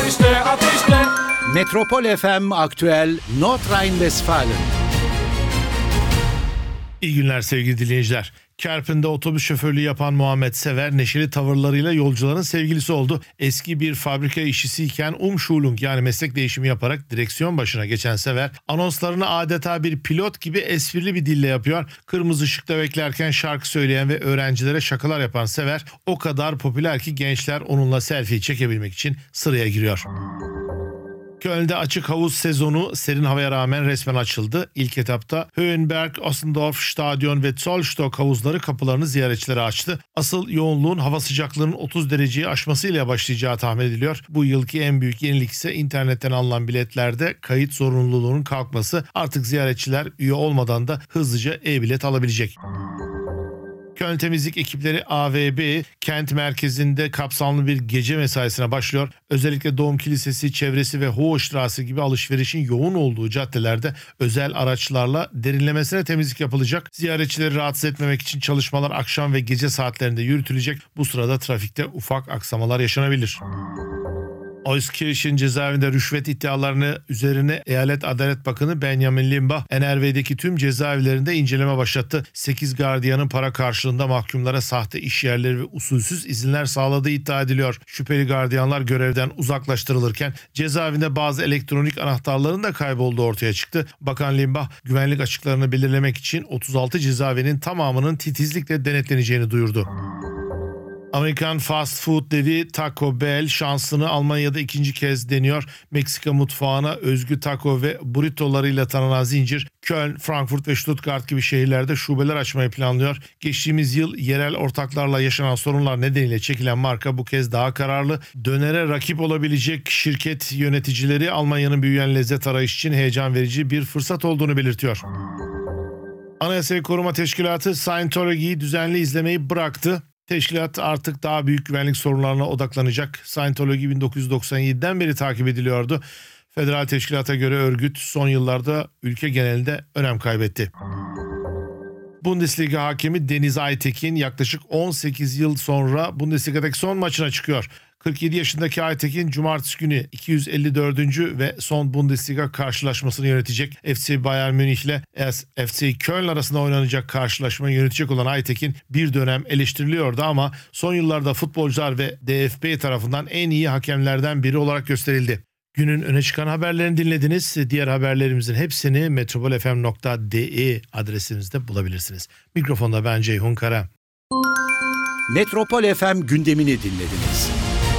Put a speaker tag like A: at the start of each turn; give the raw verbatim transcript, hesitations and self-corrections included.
A: ateşle, ateşle.
B: Metropol F M Aktüel Nordrhein-Westfalen.
C: İyi günler sevgili dinleyiciler. Kerpen'de otobüs şoförlüğü yapan Muhammed Sever neşeli tavırlarıyla yolcuların sevgilisi oldu. Eski bir fabrika işçisiyken Umschulung yani meslek değişimi yaparak direksiyon başına geçen Sever anonslarını adeta bir pilot gibi esprili bir dille yapıyor. Kırmızı ışıkta beklerken şarkı söyleyen ve öğrencilere şakalar yapan Sever o kadar popüler ki gençler onunla selfie çekebilmek için sıraya giriyor. Köln'de açık havuz sezonu serin havaya rağmen resmen açıldı. İlk etapta Höhenberg, Ossendorf Stadion ve Zollstock havuzları kapılarını ziyaretçilere açtı. Asıl yoğunluğun hava sıcaklığının otuz dereceyi aşmasıyla başlayacağı tahmin ediliyor. Bu yılki en büyük yenilik ise internetten alınan biletlerde kayıt zorunluluğunun kalkması. Artık ziyaretçiler üye olmadan da hızlıca e-bilet alabilecek. Köln temizlik ekipleri A V B kent merkezinde kapsamlı bir gece mesaisine başlıyor. Özellikle Doğum Kilisesi çevresi ve Hochstraße gibi alışverişin yoğun olduğu caddelerde özel araçlarla derinlemesine temizlik yapılacak. Ziyaretçileri rahatsız etmemek için çalışmalar akşam ve gece saatlerinde yürütülecek. Bu sırada trafikte ufak aksamalar yaşanabilir. Euskirchen cezaevinde rüşvet iddialarını üzerine Eyalet Adalet Bakanı Benjamin Limbach, N R V'deki tüm cezaevlerinde inceleme başlattı. sekiz gardiyanın para karşılığında mahkumlara sahte iş yerleri ve usulsüz izinler sağladığı iddia ediliyor. Şüpheli gardiyanlar görevden uzaklaştırılırken cezaevinde bazı elektronik anahtarların da kaybolduğu ortaya çıktı. Bakan Limbach, güvenlik açıklarını belirlemek için otuz altı cezaevinin tamamının titizlikle denetleneceğini duyurdu. Amerikan fast food devi Taco Bell şansını Almanya'da ikinci kez deniyor. Meksika mutfağına özgü taco ve burritolarıyla tanınan zincir, Köln, Frankfurt ve Stuttgart gibi şehirlerde şubeler açmayı planlıyor. Geçtiğimiz yıl yerel ortaklarla yaşanan sorunlar nedeniyle çekilen marka bu kez daha kararlı. Dönere rakip olabilecek şirket yöneticileri Almanya'nın büyüyen lezzet arayışı için heyecan verici bir fırsat olduğunu belirtiyor. Anayasayı Koruma Teşkilatı Scientology'yi düzenli izlemeyi bıraktı. Teşkilat artık daha büyük güvenlik sorunlarına odaklanacak. Scientology bin dokuz yüz doksan yediden beri takip ediliyordu. Federal teşkilata göre örgüt son yıllarda ülke genelinde önem kaybetti. Bundesliga hakemi Deniz Aytekin yaklaşık on sekiz yıl sonra Bundesliga'daki son maçına çıkıyor. kırk yedi yaşındaki Aytekin cumartesi günü iki yüz elli dördüncü ve son Bundesliga karşılaşmasını yönetecek. F C Bayern Münih ile F C Köln arasında oynanacak karşılaşmayı yönetecek olan Aytekin bir dönem eleştiriliyordu ama son yıllarda futbolcular ve D F B tarafından en iyi hakemlerden biri olarak gösterildi. Günün öne çıkan haberlerini dinlediniz. Diğer haberlerimizin hepsini metropol f m nokta d e adresimizde bulabilirsiniz. Mikrofonda ben Ceyhun Kara.
B: Metropol F M gündemini dinlediniz.